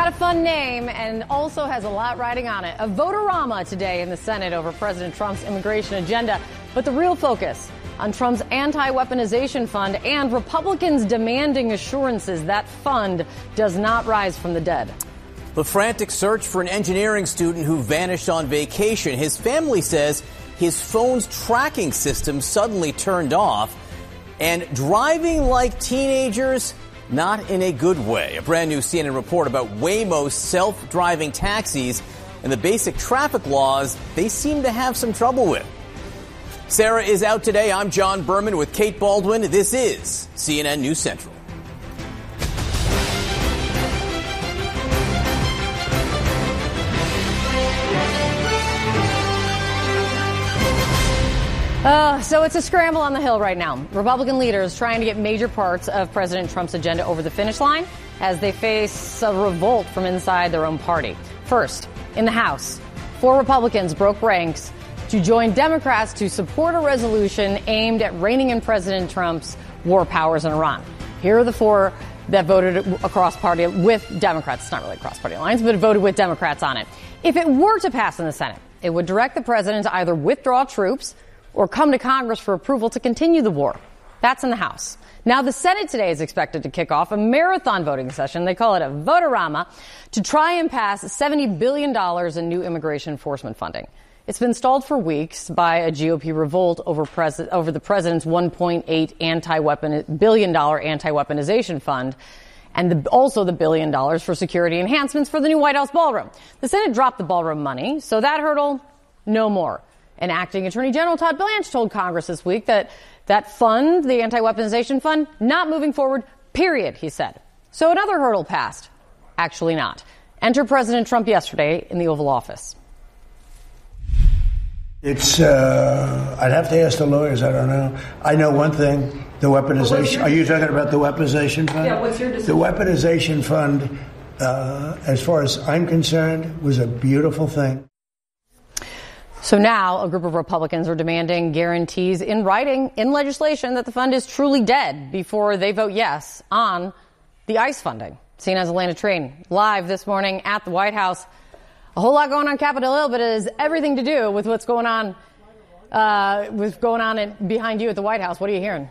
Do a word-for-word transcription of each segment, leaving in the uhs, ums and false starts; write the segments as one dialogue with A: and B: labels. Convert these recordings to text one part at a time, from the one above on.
A: got a fun name and also has a lot riding on it. A vote-a-rama today in the Senate over President Trump's immigration agenda. But the real focus on Trump's anti-weaponization fund and Republicans demanding assurances that fund does not rise from the dead.
B: The frantic search for an engineering student who vanished on vacation. His family says his phone's tracking system suddenly turned off. And driving like teenagers, not in a good way. A brand new C N N report about Waymo's self-driving taxis and the basic traffic laws they seem to have some trouble with. Sarah is out today. I'm John Berman with Kate Baldwin. This is C N N News Central.
A: Uh, so it's a scramble on the Hill right now. Republican leaders trying to get major parts of President Trump's agenda over the finish line as they face a revolt from inside their own party. First, in the House, four Republicans broke ranks to join Democrats to support a resolution aimed at reining in President Trump's war powers in Iran. Here are the four that voted across party with Democrats. It's not really across party lines, but voted with Democrats on it. If it were to pass in the Senate, it would direct the president to either withdraw troops or come to Congress for approval to continue the war. That's in the House. Now, the Senate today is expected to kick off a marathon voting session. They call it a vote-a-rama to try and pass seventy billion dollars in new immigration enforcement funding. It's been stalled for weeks by a G O P revolt over, pres- over the president's one point eight anti-weapon billion dollar anti-weaponization fund and the, also the billion dollars for security enhancements for the new White House ballroom. The Senate dropped the ballroom money, so that hurdle, no more. And acting Attorney General Todd Blanche told Congress this week that that fund, the anti-weaponization fund, not moving forward, period, he said. So another hurdle passed. Actually not. Enter President Trump yesterday in the Oval Office.
C: It's, uh, I'd have to ask the lawyers, I don't know. I know one thing, the weaponization. Are you talking about the weaponization fund?
A: Yeah, what's your decision?
C: The weaponization fund, uh, as far as I'm concerned, was a beautiful thing.
A: So now a group of Republicans are demanding guarantees in writing, in legislation, that the fund is truly dead before they vote yes on the ICE funding. C N N's Elena Train live this morning at the White House. A whole lot going on Capitol Hill, but it has everything to do with what's going on, uh, with going on in, behind you at the White House. What are you hearing?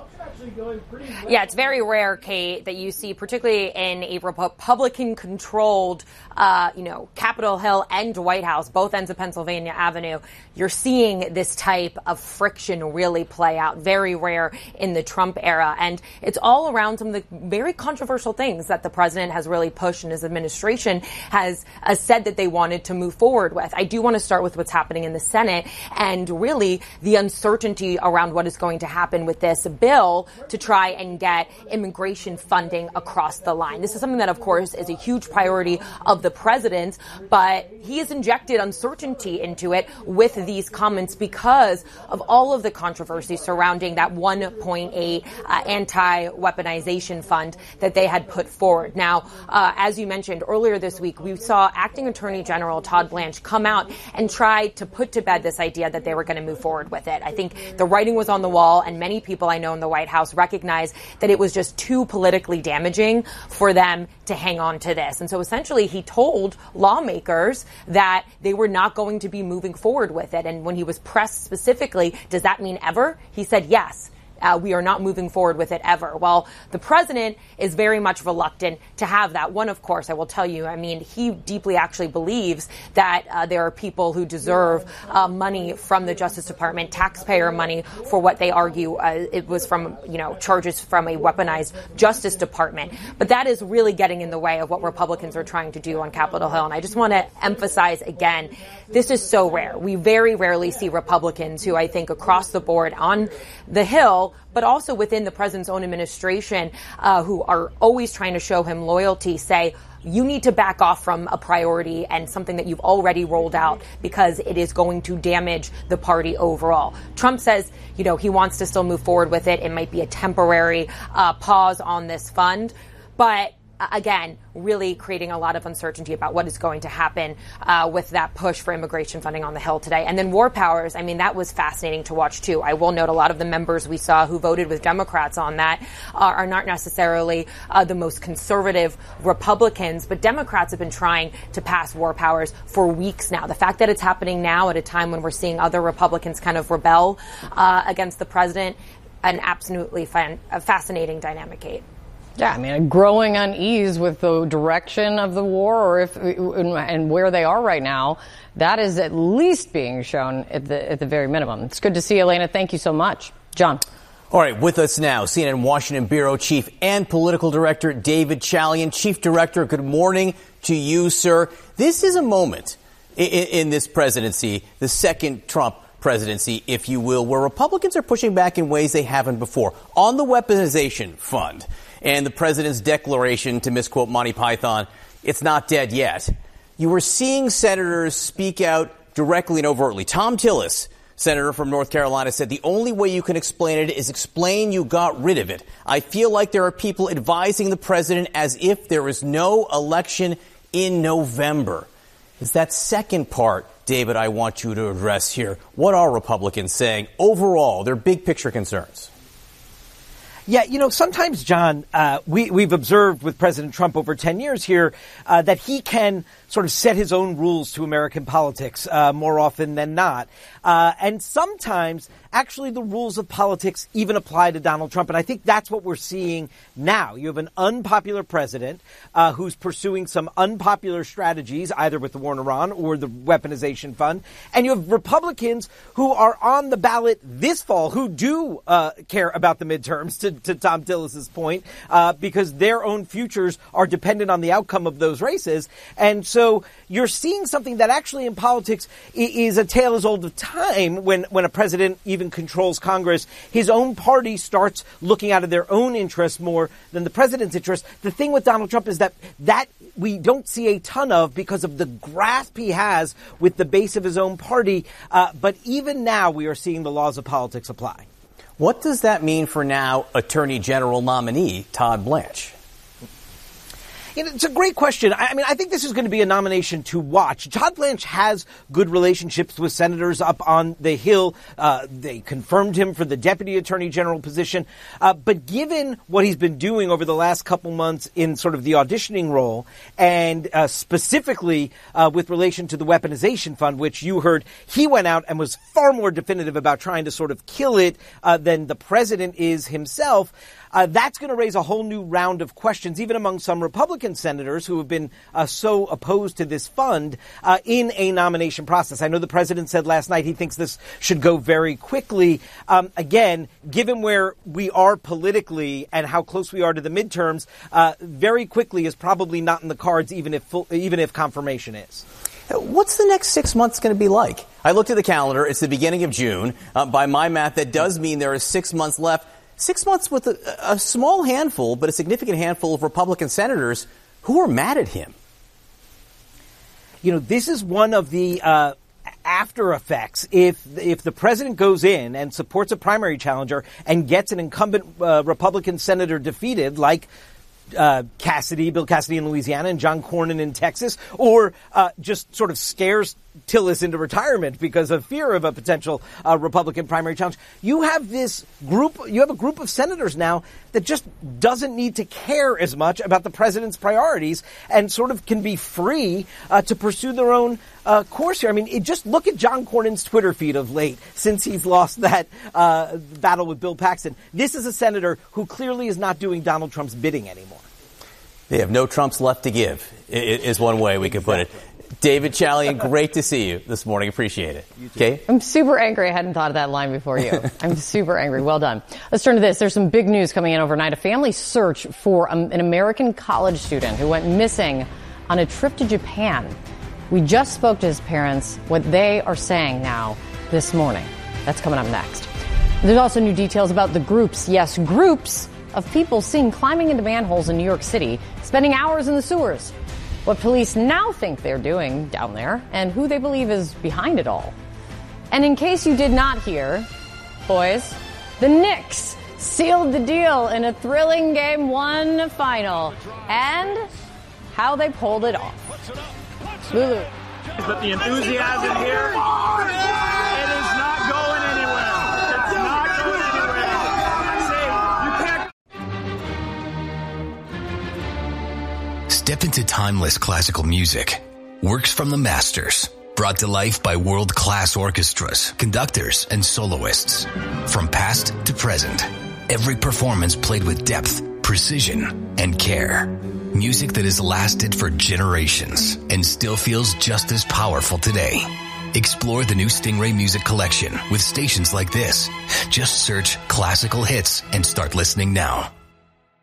D: Yeah, it's very rare, Kate, that you see, particularly in a Republican-controlled, uh, you know, Capitol Hill and White House, both ends of Pennsylvania Avenue, you're seeing this type of friction really play out. Very rare in the Trump era. And it's all around some of the very controversial things that the president has really pushed and his administration has uh, said that they wanted to move forward with. I do want to start with what's happening in the Senate and really the uncertainty around what is going to happen with this bill to try and get immigration funding across the line. This is something that, of course, is a huge priority of the president, but he has injected uncertainty into it with these comments because of all of the controversy surrounding that one point eight uh, anti-weaponization fund that they had put forward. Now, uh, as you mentioned earlier this week, we saw Acting Attorney General Todd Blanche come out and try to put to bed this idea that they were going to move forward with it. I think the writing was on the wall, and many people I know in the White House recognize that it was just too politically damaging for them to hang on to this. And so essentially he told lawmakers that they were not going to be moving forward with it. And when he was pressed specifically, does that mean ever? He said yes. Uh, we are not moving forward with it ever. Well, the president is very much reluctant to have that. One, of course, I will tell you, I mean, he deeply actually believes that uh, there are people who deserve uh, money from the Justice Department, taxpayer money, for what they argue uh, it was from, you know, charges from a weaponized Justice Department. But that is really getting in the way of what Republicans are trying to do on Capitol Hill. And I just want to emphasize again, this is so rare. We very rarely see Republicans who I think across the board on the Hill, but also within the president's own administration, uh, who are always trying to show him loyalty, say, you need to back off from a priority and something that you've already rolled out because it is going to damage the party overall. Trump says, you know, he wants to still move forward with it. It might be a temporary uh, pause on this fund, but again, really creating a lot of uncertainty about what is going to happen uh, with that push for immigration funding on the Hill today. And then war powers, I mean, that was fascinating to watch, too. I will note a lot of the members we saw who voted with Democrats on that uh, are not necessarily uh, the most conservative Republicans, but Democrats have been trying to pass war powers for weeks now. The fact that it's happening now at a time when we're seeing other Republicans kind of rebel uh, against the president, an absolutely fan- a fascinating dynamic, Kate.
A: Yeah, I mean, a growing unease with the direction of the war or if and where they are right now, that is at least being shown at the at the very minimum. It's good to see you, Elena. Thank you so much. John.
B: All right, with us now, C N N Washington Bureau Chief and Political Director David Chalian. Chief Director, good morning to you, sir. This is a moment in, in this presidency, the second Trump presidency, if you will, where Republicans are pushing back in ways they haven't before. On the weaponization fund and the president's declaration, to misquote Monty Python, it's not dead yet. You were seeing senators speak out directly and overtly. Thom Tillis, senator from North Carolina, said the only way you can explain it is explain you got rid of it. I feel like there are people advising the president as if there is no election in November. It's that second part, David, I want you to address here. What are Republicans saying overall, their big picture concerns?
E: Yeah, you know, sometimes, John, uh, we, we've observed with President Trump over ten years here uh, that he can sort of set his own rules to American politics uh, more often than not. Uh, and sometimes, actually, the rules of politics even apply to Donald Trump. And I think that's what we're seeing now. You have an unpopular president uh, who's pursuing some unpopular strategies, either with the war in Iran or the weaponization fund. And you have Republicans who are on the ballot this fall who do uh, care about the midterms, to, to Thom Tillis's point, uh, because their own futures are dependent on the outcome of those races. And so you're seeing something that actually in politics is a tale as old as time. When, when a president even controls Congress, his own party starts looking out of their own interests more than the president's interests. The thing with Donald Trump is that that we don't see a ton of because of the grasp he has with the base of his own party. Uh, but even now we are seeing the laws of politics apply.
B: What does that mean for now Attorney General nominee Todd Blanche?
E: You know, it's a great question. I mean, I think this is going to be a nomination to watch. Todd Blanche has good relationships with senators up on the Hill. Uh, they confirmed him for the Deputy Attorney General position. Uh, but given what he's been doing over the last couple months in sort of the auditioning role, and uh, specifically uh, with relation to the weaponization fund, which you heard he went out and was far more definitive about trying to sort of kill it uh, than the president is himself, Uh, that's going to raise a whole new round of questions, even among some Republican senators who have been uh, so opposed to this fund uh, in a nomination process. I know the president said last night he thinks this should go very quickly. Um, again, given where we are politically and how close we are to the midterms, uh, very quickly is probably not in the cards, even if full, even if confirmation is.
B: What's the next six months going to be like? I looked at the calendar. It's the beginning of June. Uh, by my math, that does mean there is six months left. Six months with a, a small handful, but a significant handful of Republican senators who are mad at him.
E: You know, this is one of the uh, after effects. If if the president goes in and supports a primary challenger and gets an incumbent uh, Republican senator defeated, like Uh, Cassidy, Bill Cassidy in Louisiana and John Cornyn in Texas, or uh, just sort of scares Tillis into retirement because of fear of a potential uh, Republican primary challenge. You have this group, you have a group of senators now that just doesn't need to care as much about the president's priorities and sort of can be free uh, to pursue their own uh, course here. I mean, it, just look at John Cornyn's Twitter feed of late since he's lost that uh, battle with Bill Paxton. This is a senator who clearly is not doing Donald Trump's bidding anymore.
B: They have no Trumps left to give, is one way we could put it. David Chalian, great to see you this morning. Appreciate it. Okay.
A: I'm super angry. I hadn't thought of that line before you. I'm super angry. Well done. Let's turn to this. There's some big news coming in overnight. A family search for um, an American college student who went missing on a trip to Japan. We just spoke to his parents. What they are saying now this morning. That's coming up next. There's also new details about the groups. Yes, groups of people seen climbing into manholes in New York City, spending hours in the sewers. What police now think they're doing down there and who they believe is behind it all. And in case you did not hear, boys, the Knicks sealed the deal in a thrilling Game one final. And how they pulled it off. Lulu.
F: But the enthusiasm here, it is not going anywhere. It's not going anywhere. I say, you can't.
G: Step into timeless classical music. Works from the masters. Brought to life by world-class orchestras, conductors, and soloists. From past to present, every performance played with depth, precision, and care. Music that has lasted for generations and still feels just as powerful today. Explore the new Stingray Music Collection with stations like this. Just search classical hits and start listening now.